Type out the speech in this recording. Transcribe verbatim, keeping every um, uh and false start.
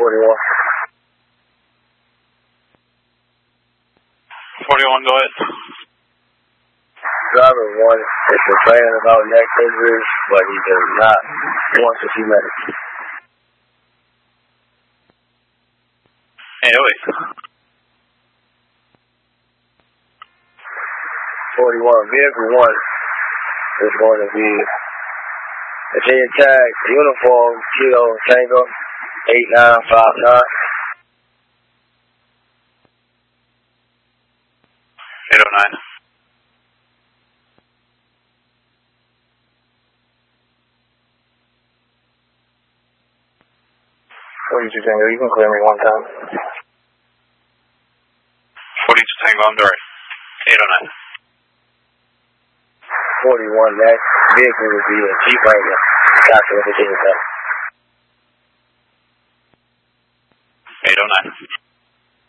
forty-one. forty-one, go ahead. Driver one is complaining about neck injuries, but he does not want to see medics. eight oh eight. forty-one, vehicle one is going to be Virginia tag, uniform, Kilo Tango, eight nine five nine. eight oh nine. forty-two Tango, you can clear me one time. forty-two Tango, I'm direct. eight oh nine. forty-one, that vehicle will be a Jeep Wrangler. That's what Virginia tag. eight oh nine.